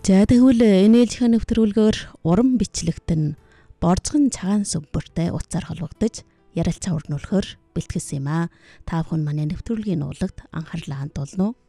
За тэгвэл энэ ээлжийн нэвтрүүлгээр уран бичлэгт нь борцгон цагаан сүмбэртэй утсаар холбогдож ярилцаа өрнүүлэхээр бэлтгэсэн юм аа. Та бүхэн манай нэвтрүүлгийн уулагт анхаарлаа хандуулна уу?